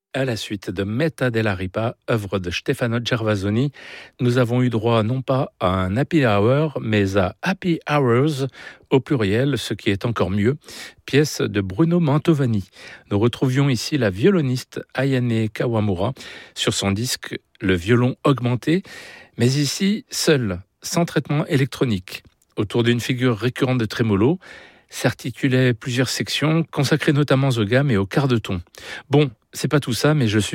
À la suite de Meta della Ripa, œuvre de Stefano Gervasoni, nous avons eu droit non pas à un happy hour, mais à happy hours au pluriel, ce qui est encore mieux, pièce de Bruno Mantovani. Nous retrouvions ici la violoniste Ayane Kawamura sur son disque Le violon augmenté, mais ici seul, sans traitement électronique. Autour d'une figure récurrente de trémolo, s'articulaient plusieurs sections consacrées notamment aux gammes et aux quarts de ton. Bon, c'est pas tout ça, mais je suis